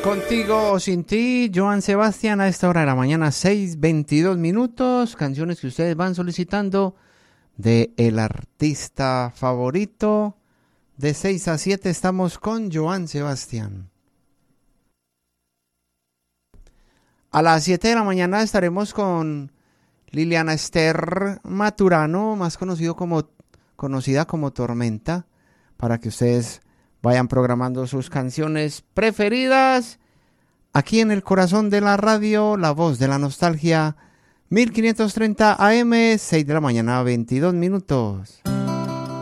Contigo o sin ti, Joan Sebastián, a esta hora de la mañana, 6:22 minutos. Canciones que ustedes van solicitando de el artista favorito. De 6 a 7 estamos con Joan Sebastián. A las 7 de la mañana estaremos con Liliana Esther Maturano, más conocida como Tormenta, para que ustedes vayan programando sus canciones preferidas aquí en el corazón de la radio, la voz de la nostalgia, 1530 AM, 6 de la mañana, 22 minutos.